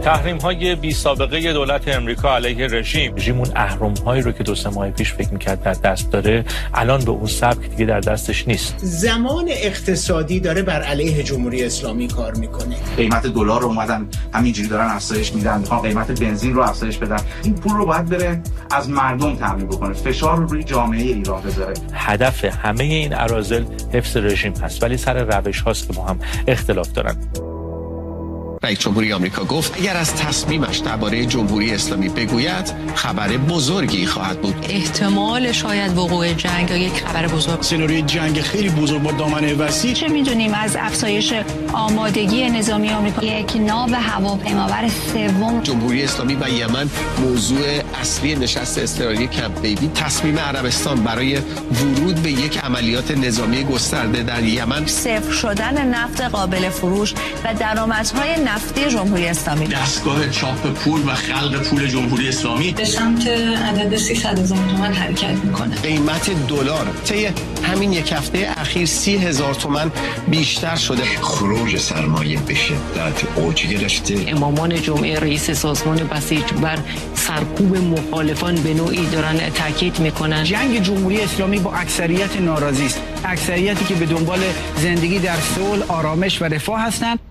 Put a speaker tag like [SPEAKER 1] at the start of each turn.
[SPEAKER 1] تحریم‌های بی سابقه دولت امریکا علیه رژیم اون اهرم‌هایی رو که 2-3 ماه پیش فکر می‌کرد در دست داره، الان به اون سبک دیگه در دستش نیست.
[SPEAKER 2] زمان اقتصادی داره بر علیه جمهوری اسلامی کار میکنه.
[SPEAKER 3] قیمت دلار رو اومدن همینجوری دارن افزایش میدن، میخوان قیمت بنزین رو افزایش بدن. این پول رو باید بره از مردم تامین بکنه، فشار رو روی جامعه ایران بذاره.
[SPEAKER 1] هدف همه این اراذل حفظ رژیم هست، ولی سر روش هاست که با هم اختلاف دارن.
[SPEAKER 4] رئیس جمهوری آمریکا گفت اگر از تصمیمش درباره جمهوری اسلامی بگوید خبر بزرگی خواهد بود.
[SPEAKER 5] احتمال شاید وقوع جنگ یک خبر بزرگ،
[SPEAKER 6] سناریوی جنگ خیلی بزرگ با دامنه وسیع.
[SPEAKER 7] چه میدونیم از افزایش آمادگی نظامی آمریکا؟ یک ناو هواپیمابر سوم.
[SPEAKER 4] جمهوری اسلامی و یمن موضوع اصلی نشست اضطراری کمپ دیوید. تصمیم عربستان برای ورود به یک عملیات نظامی گسترده در یمن.
[SPEAKER 8] صفر شدن نفت قابل فروش و درآمدهای نفتی جمهوری اسلامی.
[SPEAKER 6] دستگاه چاپ پول و خلق پول جمهوری اسلامی
[SPEAKER 5] به سمت عدد 300,000 تومان حرکت میکنه.
[SPEAKER 4] قیمت دلار طی همین یک هفته اخیر 30,000 تومان بیشتر شده.
[SPEAKER 9] خروج سرمایه به شدت اوج گرفته.
[SPEAKER 5] امامان جمعه رئیس سازمان بسیج بر سرکوب مخالفان به نوعی دارن تاکید میکنن.
[SPEAKER 10] جنگ جمهوری اسلامی با اکثریت ناراضی است، اکثریتی که به دنبال زندگی در صلح، آرامش و رفاه هستند.